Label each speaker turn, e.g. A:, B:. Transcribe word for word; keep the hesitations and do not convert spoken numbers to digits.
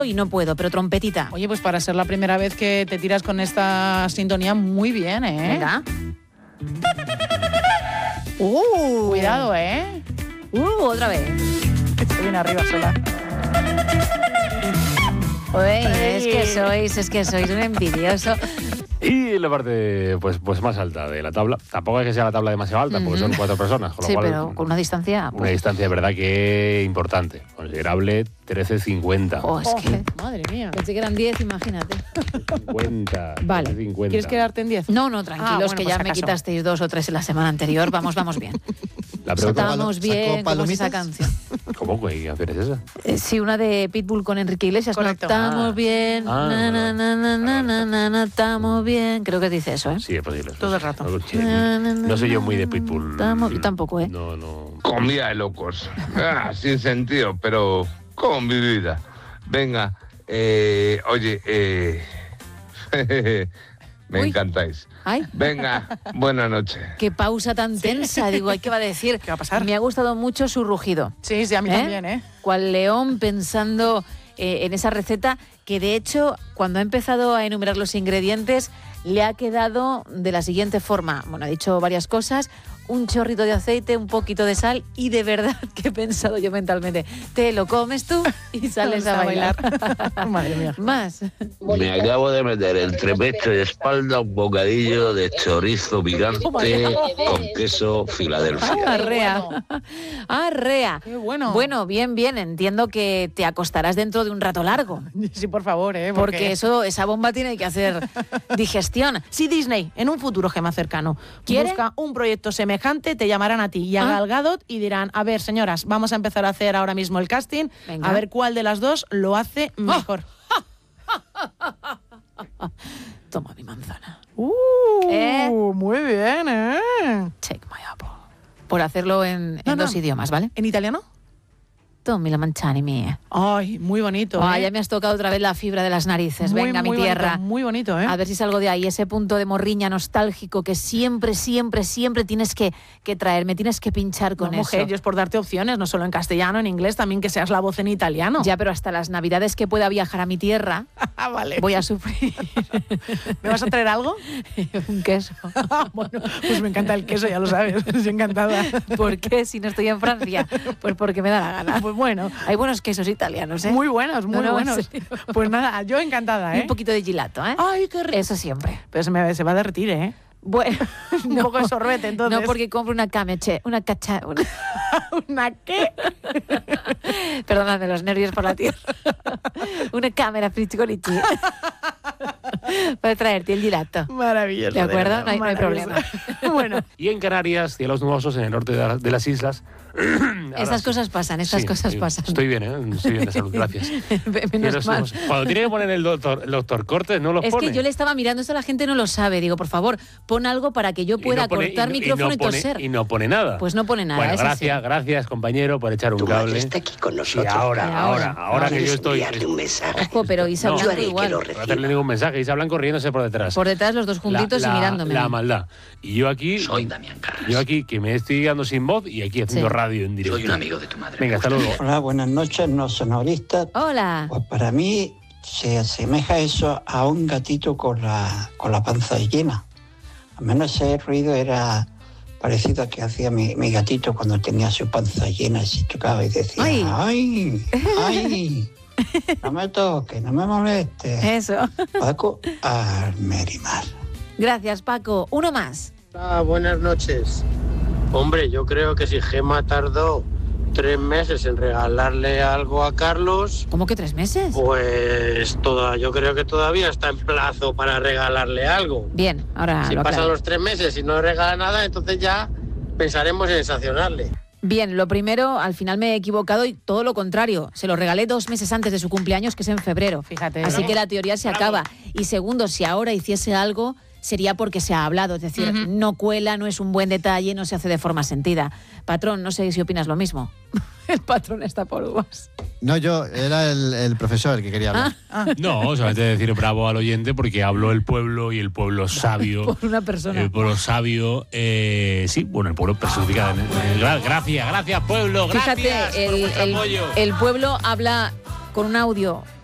A: y no puedo, pero trompetita.
B: Oye, pues para ser la primera vez que te tiras con esta sintonía, muy bien, ¿eh?
A: Venga.
B: Uh, cuidado, ¿eh?
A: Uh, otra vez.
B: Se viene arriba sola.
A: Uy, es que sois, es que sois un envidioso.
C: Y la parte pues, pues más alta de la tabla. Tampoco es que sea la tabla demasiado alta, porque son cuatro personas. Con lo
A: Sí,
C: cual,
A: pero con una distancia...
C: Una distancia de verdad que importante. Considerable, trece cincuenta.
A: Oh, es que...
B: Madre mía.
A: Pensé que eran diez, imagínate.
C: cincuenta.
A: Vale.
C: cincuenta.
B: ¿Quieres quedarte en diez?
A: No, no, tranquilos,
B: Ah, bueno,
A: que
B: pues
A: ya me
B: acaso.
A: quitasteis dos o tres en la semana anterior. Vamos, vamos bien.
C: La pregunta,
A: Estamos bien, ¿cómo es esa canción?
C: ¿cómo qué canción es esa?
A: Eh, sí, una de Pitbull con Enrique Iglesias. No
B: Correcto.
A: estamos
B: Ah.
A: bien,
C: Ah,
A: na, na, na, na, na, na,
C: vale.
A: na, na, estamos bien. Creo que dice eso, ¿eh?
C: Sí, es posible.
B: Todo el rato.
C: No, no soy yo muy de Pitbull.
A: Estamos- yo tampoco, ¿eh?
C: No, no.
D: Comida de locos. Ah, sin sentido, pero con mi vida. Venga, eh, oye, eh, me
A: Uy.
D: encantáis.
A: Ay,
D: Venga, buenas noches.
A: qué pausa tan tensa. Digo, ¿ay, ¿qué va a decir?
B: ¿Qué va a pasar?
A: Me ha gustado mucho su rugido.
B: Sí, sí, a mí
A: ¿Eh?
B: también, ¿eh?
A: Cual león pensando eh, en esa receta que, de hecho, cuando ha empezado a enumerar los ingredientes, le ha quedado de la siguiente forma. Bueno, ha dicho varias cosas, un chorrito de aceite, un poquito de sal y de verdad que he pensado yo mentalmente, te lo comes tú y sales a bailar.
B: Madre mía.
A: Más.
E: Me acabo de meter entre pecho y espalda un bocadillo de chorizo picante con queso Filadelfia.
A: Arrea. Arrea.
B: Qué bueno.
A: Bueno, bien, bien. Entiendo que te acostarás dentro de un rato largo.
B: Sí, por favor, ¿eh?
A: Porque eso, esa bomba tiene que hacer digestión.
B: Si Disney, en un futuro Gema cercano,
A: ¿Quiere?
B: busca un proyecto semejante, te llamarán a ti y a
A: Ah.
B: Gal Gadot y dirán, a ver, señoras, vamos a empezar a hacer ahora mismo el casting,
A: Venga.
B: a ver cuál de las dos lo hace mejor.
A: Toma mi manzana.
B: Uh,
A: ¿Eh?
B: Muy bien, ¿eh?
A: Take my apple. Por hacerlo en, en
B: No, no.
A: dos idiomas, ¿vale?
B: ¿En italiano?
A: Tommi la manzana mía.
B: Ay, muy bonito,
A: Ah,
B: ¿eh?
A: ya me has tocado otra vez la fibra de las narices.
B: Muy,
A: Venga,
B: muy
A: mi
B: bonito,
A: tierra.
B: muy bonito, ¿eh?
A: A ver si salgo de ahí, ese punto de morriña nostálgico que siempre, siempre, siempre tienes que, que traerme, tienes que pinchar con
B: No, mujer,
A: eso.
B: yo es por darte opciones, no solo en castellano, en inglés, también que seas la voz en italiano.
A: Ya, pero hasta las navidades que pueda viajar a mi tierra,
B: Ah, vale.
A: voy a sufrir.
B: ¿Me vas a traer algo?
A: Un queso.
B: Bueno, pues me encanta el queso, ya lo sabes. Estoy encantada.
A: ¿Por qué si no estoy en Francia? Pues porque me da la gana.
B: Pues bueno,
A: Hay buenos quesos italianos, ¿eh?
B: muy buenos, muy
A: No, no, en
B: buenos.
A: serio.
B: Pues nada, yo encantada,
A: Y
B: ¿eh?
A: un poquito de gelato, ¿eh?
B: Ay, qué rico.
A: Eso siempre.
B: Pero se, me, se va a derretir, ¿eh?
A: Bueno,
B: Un poco de sorbete, entonces.
A: No, porque compro una cameche, una cacha... Una...
B: ¿Una qué?
A: Perdóname los nervios por la tierra. Una cámara frizzolici. Para traerte el gelato.
B: Maravilloso.
A: ¿De acuerdo?
B: verdad,
A: No hay- no hay
B: maravilloso. Bueno,
C: Y en Canarias, cielos nubosos en el norte de, la- de las islas. Ahora
A: Estas
C: sí.
A: cosas pasan, estas
C: Sí,
A: cosas
C: sí,
A: pasan.
C: Estoy bien, ¿eh? Estoy bien de salud, gracias.
A: Menos
C: Cielos
A: mal.
C: nubosos. Cuando tiene que poner el doctor, el doctor Cortes, no los
A: Es
C: pone.
A: que yo le estaba mirando, esto la gente no lo sabe. Digo, por favor, pon algo para que yo
C: Y
A: pueda
C: no pone-
A: cortar
C: y no-
A: micrófono y,
C: y no pone,
A: toser.
C: Y no pone nada.
A: Pues no pone nada.
C: Bueno,
A: es así.
C: gracias, gracias, compañero, por echar un
F: Tu madre
C: cable.
F: está aquí con
C: Y
F: nosotros.
C: ahora,
A: Y
C: ahora,
A: ahora.
C: ahora que yo
F: ¿Quieres
C: estoy.
F: enviarle un mensaje?
A: Ojo, pero Isa
C: No.
F: Yo
A: Blanco
F: haré que
A: igual.
F: lo
C: No voy a hacerle
F: reciba.
C: ningún mensaje. Isa Blanco riéndose por detrás.
A: Por detrás los dos juntitos
C: la,
A: y
C: la-
A: mirándome.
C: La maldad. Y yo aquí.
F: Soy Damián Carras.
C: Yo aquí, que me estoy quedando sin voz y aquí haciendo
A: Sí.
C: radio en directo.
F: Soy un amigo de tu madre.
C: Venga, hasta luego.
G: Hola, buenas noches, no sonoristas.
A: Hola.
G: Pues para mí se asemeja eso a un gatito con la, con la panza llena. Al menos ese ruido era parecido a que hacía mi, mi gatito cuando tenía su panza llena y se tocaba y decía,
A: Ay.
G: ¡ay! ¡Ay! No me toques, no me molestes.
A: Eso.
G: Paco Almerimar.
A: Gracias, Paco. Uno más.
H: Ah, buenas noches. Hombre, yo creo que si Gema tardó tres meses en regalarle algo a Carlos,
A: ¿Cómo que tres meses?
H: pues toda, yo creo que todavía está en plazo para regalarle algo.
A: Bien, ahora
H: Si
A: lo
H: pasan
A: aclaro.
H: los tres meses y no le regala nada, entonces ya pensaremos en sancionarle.
A: Bien, lo primero, al final me he equivocado y todo lo contrario. Se lo regalé dos meses antes de su cumpleaños, que es en febrero.
B: fíjate.
A: Así
B: ¿no?
A: que la teoría se acaba. Y segundo, si ahora hiciese algo, sería porque se ha hablado. Es decir,
B: Ujú.
A: no cuela, no es un buen detalle, no se hace de forma sentida. Patrón, no sé si opinas lo mismo. El patrón está por uvas.
I: No, yo, era el, el profesor el que quería hablar.
C: No, solamente decir bravo al oyente porque habló el pueblo y el pueblo sabio.
A: Por una persona.
C: El pueblo sabio, eh, sí, bueno, el pueblo personificado. en el- en el- gra- gracias, gracias pueblo, gracias
A: Fíjate,
C: por
A: el,
C: vuestro
A: el-
C: apoyo.
A: el pueblo habla con un audio